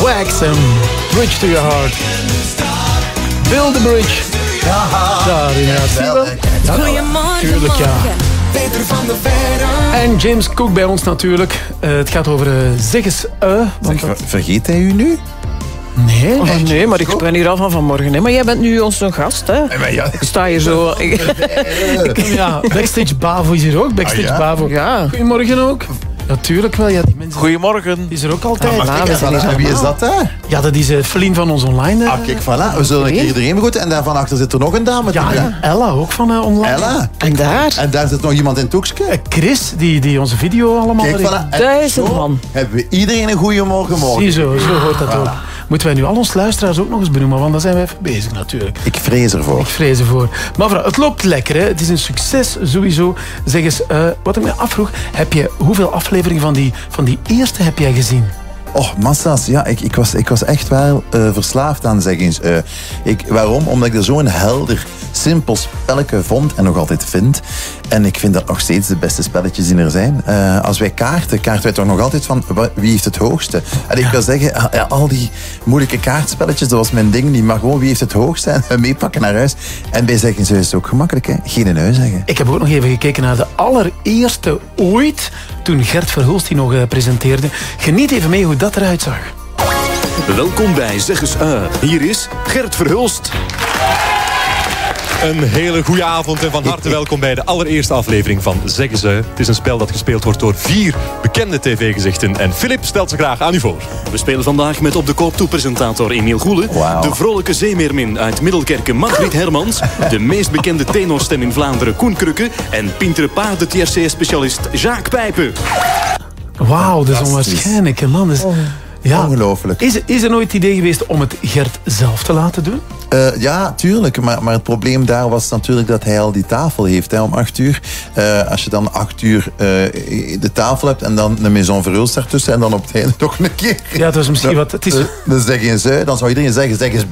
Wax en Bridge to Your Heart. Build the bridge. Daar inderdaad. Goedemorgen, tuurlijk, ja. Peter van der Veire. En James Cook bij ons natuurlijk. Het gaat over zeg eens... Vergeet hij u nu? Nee. Oh, nee, maar ik ben hier al van vanmorgen. Hè. Maar jij bent nu onze gast, hè? Ja. Ik sta hier zo... Ja, Backstage Bavo is hier ook. Backstage Bavo. Ja. Goedemorgen ook. Natuurlijk wel, ja, die mensen... Goedemorgen. Die is er ook altijd. Wie is dat, hè? Ja, dat is Feline van ons online. Kijk, voilà. We zullen een keer iedereen begroeten. En daar van achter zit er nog een dame. Ja, Ella, ook van online. Ella. En daar? En daar zit nog iemand in het hoekje. Chris, die onze video allemaal... Kijk, voilà. Daar is een man. Hebben we iedereen een goede morgen. Ziezo, zo hoort dat ook. Moeten wij nu al onze luisteraars ook nog eens benoemen, want daar zijn we even bezig natuurlijk. Ik vrees ervoor. Ik vrees ervoor. Maar mevrouw, het loopt lekker, hè? Het is een succes sowieso. Zeg eens, wat ik me afvroeg, hoeveel afleveringen van die eerste heb jij gezien? Oh, massa's. Ja, ik was echt wel verslaafd aan, zeg eens. Waarom? Omdat ik er zo'n helder, simpel spelletje vond en nog altijd vind. En ik vind dat nog steeds de beste spelletjes die er zijn. Als wij kaarten wij toch nog altijd van wie heeft het hoogste. En ik wil zeggen, al die moeilijke kaartspelletjes, dat was mijn ding niet. Maar gewoon wie heeft het hoogste en meepakken naar huis. En bij zeggen ze is het ook gemakkelijk, hè? Geen nee zeggen. Ik heb ook nog even gekeken naar de allereerste ooit, toen Gert Verhulst die nog presenteerde. Geniet even mee hoe dat eruit zag. Welkom bij Zeg eens Hier is Gert Verhulst. Een hele goede avond en van harte welkom bij de allereerste aflevering van Zeg eens. Het is een spel dat gespeeld wordt door 4 bekende tv-gezichten. En Filip stelt ze graag aan u voor. We spelen vandaag met op de koop toe-presentator Emiel Goele. Wow. De vrolijke zeemeermin uit Middelkerken Margriet Hermans. De meest bekende tenorstem in Vlaanderen Koen Krukke. En Pintere Paarden-TRC-specialist Jacques Pijpen. Wauw, dat is onwaarschijnlijk, man. Ja. Ongelooflijk. Is er nooit het idee geweest om het Gert zelf te laten doen? Ja, tuurlijk. Maar het probleem daar was natuurlijk dat hij al die tafel heeft om 8 uur. Als je dan 8 uur de tafel hebt en dan een Maison Verhulst daartussen en dan op het einde toch een keer... Ja, dat is misschien wat... Het is... Dan zeg je eens, dan zou iedereen zeggen, zeg eens...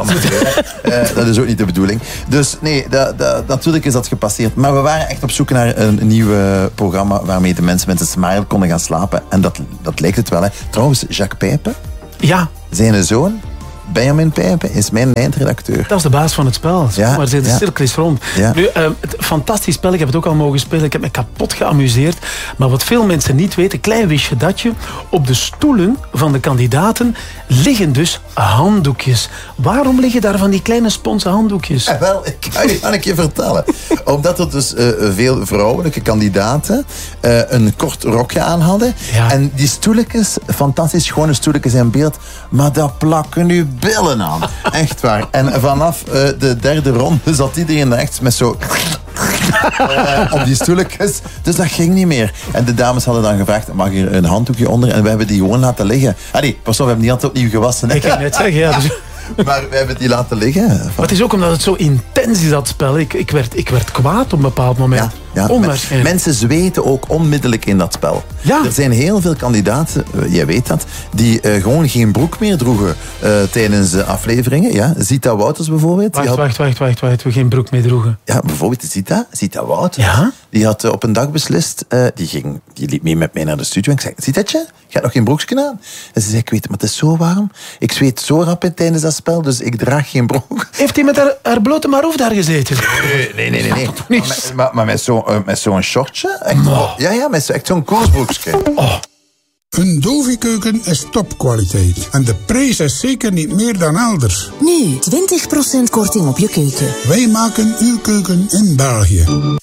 Dat is ook niet de bedoeling. Dus nee, natuurlijk is dat gepasseerd. Maar we waren echt op zoek naar een nieuw programma waarmee de mensen met een smile konden gaan slapen. En dat lijkt het wel. Hè. Trouwens, Jacques Pijpen, ja. zijn zoon... Benjamin Pijpen is mijn eindredacteur. Dat is de baas van het spel. Ja, maar de cirkel is rond. Ja. Nu, het fantastisch spel, ik heb het ook al mogen spelen. Ik heb me kapot geamuseerd. Maar wat veel mensen niet weten, klein wistje datje. Op de stoelen van de kandidaten liggen dus handdoekjes. Waarom liggen daar van die kleine sponsen handdoekjes? Wel, ik kan ik je vertellen. Omdat er dus veel vrouwelijke kandidaten een kort rokje aan hadden. Ja. En die stoeltjes, fantastisch schone stoeltjes in beeld. Maar daar plakken nu billen aan. Echt waar. En vanaf de derde ronde zat iedereen echt met zo... op die stoeltjes. Dus dat ging niet meer. En de dames hadden dan gevraagd, mag er een handdoekje onder? En we hebben die gewoon laten liggen. Nee, pas op, we hebben niet altijd opnieuw gewassen. Ik kan net zeggen, ja. Dus... Maar we hebben die laten liggen. Maar het is ook omdat het zo intens is, dat spel. Ik werd kwaad op een bepaald moment. Ja, onwaarschijnlijk. Mensen zweten ook onmiddellijk in dat spel. Ja. Er zijn heel veel kandidaten, jij weet dat, die gewoon geen broek meer droegen tijdens de afleveringen. Ja. Zita Wouters bijvoorbeeld. Wacht. We geen broek meer droegen. Ja, bijvoorbeeld Zita Wouters. Ja? Die had op een dag beslist, die liep mee met mij naar de studio. En ik zei, Zitatje, je hebt nog geen broekje aan? En ze zei, ik weet het, maar het is zo warm. Ik zweet zo rap tijdens dat spel, dus ik draag geen broek. Heeft hij met haar blote maroef daar gezeten? Nee. Maar met zo'n shortje? Echt, ja, met echt zo'n koersbroekje. Een Dovi-keuken is topkwaliteit. En de prijs is zeker niet meer dan elders. Nu 20% korting op je keuken. Wij maken uw keuken in België.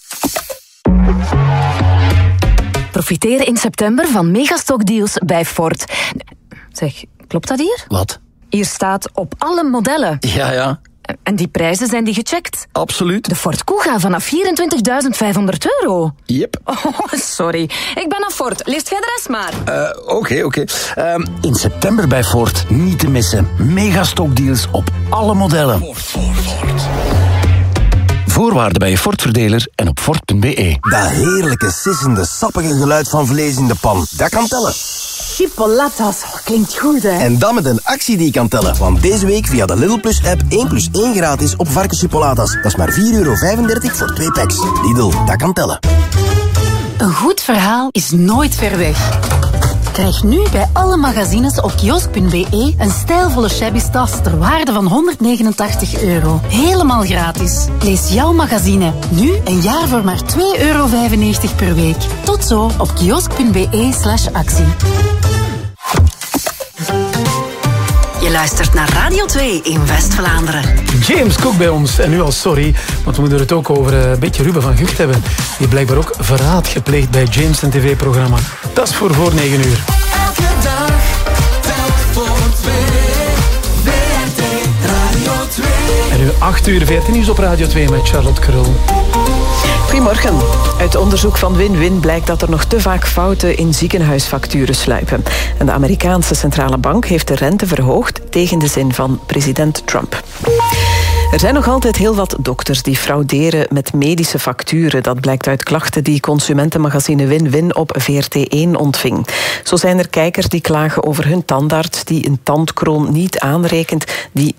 Profiteer in september van megastockdeals bij Ford. Zeg, klopt dat hier? Wat? Hier staat op alle modellen. Ja. En die prijzen, zijn die gecheckt? Absoluut. De Ford Kuga vanaf €24.500. Yep. Oh, sorry. Ik ben aan Ford. Leest jij de rest maar. Oké. In september bij Ford niet te missen. Megastockdeals op alle modellen. Ford. Voorwaarden bij je Ford-verdeler en op Ford.be. Dat heerlijke, sissende, sappige geluid van vlees in de pan. Dat kan tellen. Chipolatas, klinkt goed, hè? En dan met een actie die kan tellen. Want deze week via de Lidl Plus app 1+1 gratis op varkenschipolatas. Dat is maar €4,35 voor 2 packs. Lidl, dat kan tellen. Een goed verhaal is nooit ver weg. Krijg nu bij alle magazines op kiosk.be een stijlvolle shabby tas ter waarde van €189. Helemaal gratis. Lees jouw magazine nu een jaar voor maar €2,95 per week. Tot zo op kiosk.be/actie. Je luistert naar Radio 2 in West-Vlaanderen. James Cook bij ons. En nu al sorry, want we moeten het ook over een beetje Ruben van Gucht hebben. Die blijkbaar ook verraad gepleegd bij James' tv-programma. Dat is voor 9 uur. Elke dag, telk voor 2. VRT Radio 2. En nu 8 uur VRT Nieuws op Radio 2 met Charlotte Krul. Goedemorgen. Uit onderzoek van Win-Win blijkt dat er nog te vaak fouten in ziekenhuisfacturen sluipen. En de Amerikaanse centrale bank heeft de rente verhoogd tegen de zin van president Trump. Er zijn nog altijd heel wat dokters die frauderen met medische facturen. Dat blijkt uit klachten die consumentenmagazine Win-Win op VRT1 ontving. Zo zijn er kijkers die klagen over hun tandarts die een tandkroon niet aanrekent, die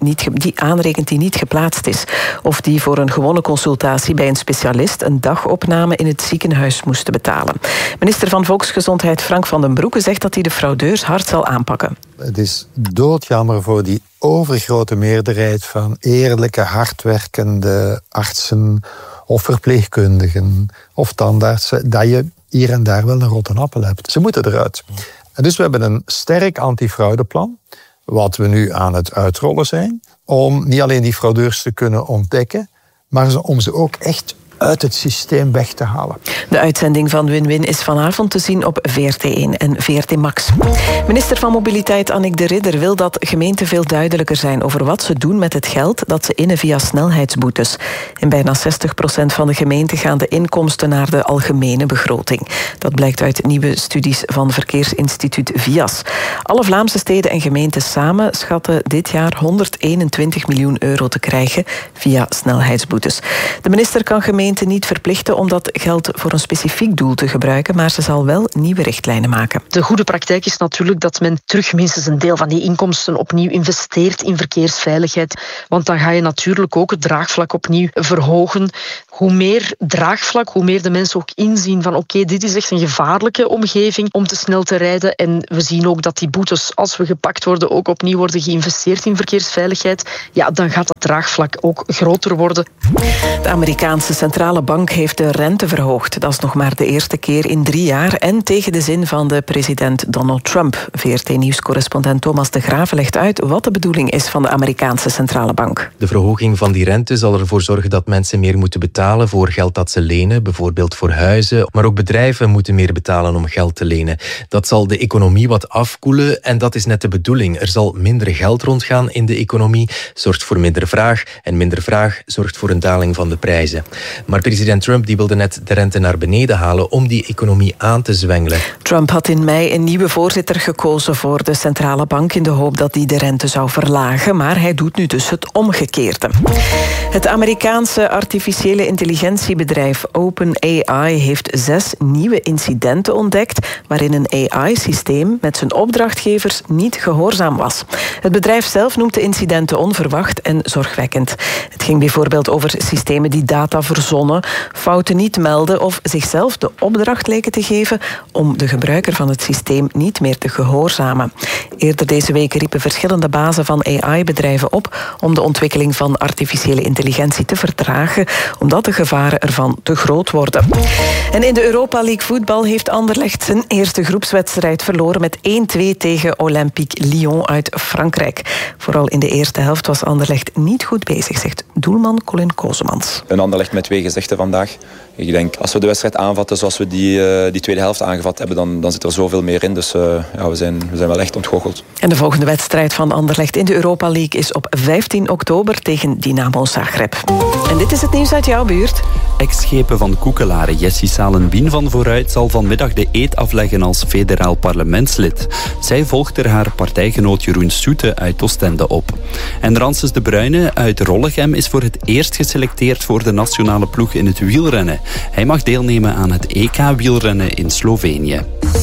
niet geplaatst is. Of die voor een gewone consultatie bij een specialist een dagopname in het ziekenhuis moesten betalen. Minister van Volksgezondheid Frank van den Broeke zegt dat hij de fraudeurs hard zal aanpakken. Het is doodjammer voor die overgrote meerderheid van eerlijke, hardwerkende artsen of verpleegkundigen of tandartsen, dat je hier en daar wel een rotte appel hebt. Ze moeten eruit. En dus we hebben een sterk antifraudeplan, wat we nu aan het uitrollen zijn, om niet alleen die fraudeurs te kunnen ontdekken, maar om ze ook echt uit het systeem weg te halen. De uitzending van Win-Win is vanavond te zien op VRT1 en VRT Max. Minister van Mobiliteit Annick de Ridder wil dat gemeenten veel duidelijker zijn over wat ze doen met het geld dat ze innen via snelheidsboetes. In bijna 60% van de gemeenten gaan de inkomsten naar de algemene begroting. Dat blijkt uit nieuwe studies van Verkeersinstituut VIAS. Alle Vlaamse steden en gemeenten samen schatten dit jaar €121 miljoen te krijgen via snelheidsboetes. De minister kan gemeenten niet verplichten om dat geld voor een specifiek doel te gebruiken, maar ze zal wel nieuwe richtlijnen maken. De goede praktijk is natuurlijk dat men terug minstens een deel van die inkomsten opnieuw investeert in verkeersveiligheid. Want dan ga je natuurlijk ook het draagvlak opnieuw verhogen. Hoe meer draagvlak, hoe meer de mensen ook inzien van oké, dit is echt een gevaarlijke omgeving om te snel te rijden. En we zien ook dat die boetes, als we gepakt worden, ook opnieuw worden geïnvesteerd in verkeersveiligheid. Ja, dan gaat het draagvlak ook groter worden. De Amerikaanse centrale bank heeft de rente verhoogd. Dat is nog maar de eerste keer in 3 jaar en tegen de zin van de president Donald Trump. VRT-nieuwscorrespondent Thomas de Graven legt uit wat de bedoeling is van de Amerikaanse centrale bank. De verhoging van die rente zal ervoor zorgen dat mensen meer moeten betalen voor geld dat ze lenen, bijvoorbeeld voor huizen. Maar ook bedrijven moeten meer betalen om geld te lenen. Dat zal de economie wat afkoelen en dat is net de bedoeling. Er zal minder geld rondgaan in de economie, zorgt voor minder vraag en minder vraag zorgt voor een daling van de prijzen. Maar president Trump die wilde net de rente naar beneden halen om die economie aan te zwengelen. Trump had in mei een nieuwe voorzitter gekozen voor de centrale bank in de hoop dat hij de rente zou verlagen, maar hij doet nu dus het omgekeerde. Het Amerikaanse artificiële intelligentiebedrijf OpenAI heeft 6 nieuwe incidenten ontdekt waarin een AI-systeem met zijn opdrachtgevers niet gehoorzaam was. Het bedrijf zelf noemt de incidenten onverwacht en zorgwekkend. Het ging bijvoorbeeld over systemen die data verzonnen, fouten niet melden of zichzelf de opdracht leken te geven om de gebruiker van het systeem niet meer te gehoorzamen. Eerder deze week riepen verschillende bazen van AI-bedrijven op om de ontwikkeling van artificiële intelligentie te vertragen, omdat de gevaren ervan te groot worden. En in de Europa League voetbal heeft Anderlecht zijn eerste groepswedstrijd verloren met 1-2 tegen Olympique Lyon uit Frankrijk. Vooral in de eerste helft was Anderlecht niet goed bezig, zegt doelman Colin Kozemans. Een Anderlecht met 2 gezichten vandaag. Ik denk, als we de wedstrijd aanvatten zoals we die tweede helft aangevat hebben, dan zit er zoveel meer in. Dus we zijn wel echt ontgoocheld. En de volgende wedstrijd van Anderlecht in de Europa League is op 15 oktober tegen Dynamo Zagreb. En dit is het nieuws uit jouw buurt. Ex-schepen van Koekelaren Jessie Salen-Wien van Vooruit zal vanmiddag de eed afleggen als federaal parlementslid. Zij volgt er haar partijgenoot Jeroen Soete uit Oostende op. En Rances de Bruyne uit Rollegem is voor het eerst geselecteerd voor de nationale ploeg in het wielrennen. Hij mag deelnemen aan het EK-wielrennen in Slovenië.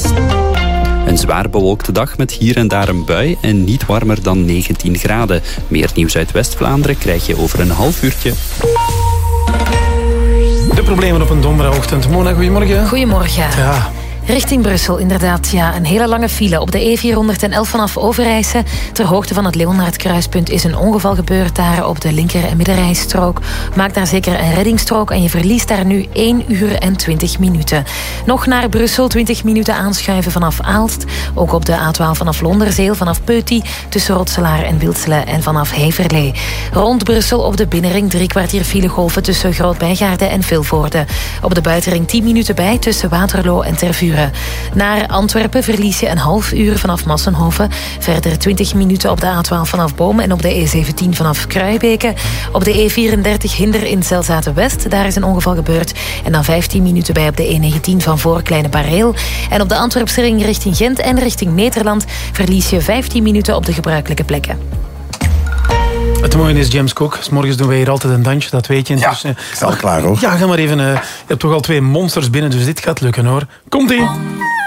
Een zwaar bewolkte dag met hier en daar een bui en niet warmer dan 19 graden. Meer nieuws uit West-Vlaanderen krijg je over een half uurtje. De problemen op een donderdagochtend. Mona, goedemorgen. Goedemorgen. Ja. Richting Brussel, inderdaad. Ja, een hele lange file op de E411 vanaf Overijse. Ter hoogte van het Leonhardkruispunt is een ongeval gebeurd daar op de linker- en middenrijstrook. Maak daar zeker een reddingsstrook en je verliest daar nu 1 uur en 20 minuten. Nog naar Brussel, 20 minuten aanschuiven vanaf Aalst. Ook op de A12 vanaf Londerzeel, vanaf Peuty, tussen Rotselaar en Wilselen en vanaf Heverlee. Rond Brussel op de binnenring 3 kwartier filegolven tussen Groot-Bijgaarden en Vilvoorde. Op de buitenring 10 minuten bij tussen Waterloo en Tervuren. Naar Antwerpen verlies je een half uur vanaf Massenhoven. Verder 20 minuten op de A12 vanaf Boom en op de E17 vanaf Kruibeke. Op de E34 Hinder in Zelzaten-West, daar is een ongeval gebeurd. En dan 15 minuten bij op de E19 van voor Kleine Bareel. En op de Antwerpse ring richting Gent en richting Nederland verlies je 15 minuten op de gebruikelijke plekken. Het mooie is, James Cook, 's morgens doen wij hier altijd een dansje, dat weet je. Ja, dus, ik sta al klaar hoor. Ja, ga maar even. Je hebt toch al 2 monsters binnen, dus dit gaat lukken hoor. Komt-ie!